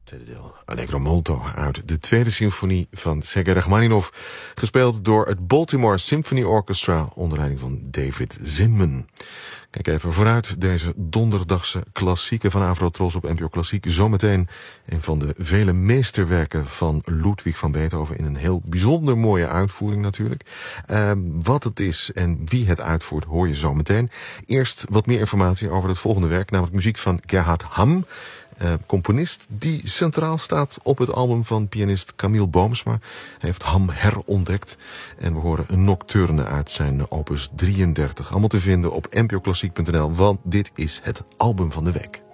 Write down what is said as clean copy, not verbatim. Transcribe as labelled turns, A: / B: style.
A: Tweede deel, Allegro Molto uit de tweede symfonie van Sergei Rachmaninov, gespeeld door het Baltimore Symphony Orchestra onder leiding van David Zinman. Kijk even vooruit, deze donderdagse klassieken van Avrotros op NPO Klassiek. Zometeen een van de vele meesterwerken van Ludwig van Beethoven in een heel bijzonder mooie uitvoering natuurlijk. Wat het is en wie het uitvoert hoor je zometeen. Eerst wat meer informatie over het volgende werk, namelijk muziek van Gerhard Hamm. Componist die centraal staat op het album van pianist Camille Boomsma. Hij heeft Hamm herontdekt en we horen een nocturne uit zijn opus 33. Allemaal te vinden op npoklassiek.nl, want dit is het album van de week.